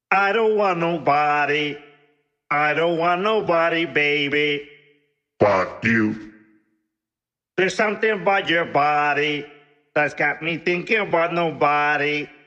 I don't want nobody. I don't want nobody, baby. Fuck you. There's something about your body that's got me thinking about nobody.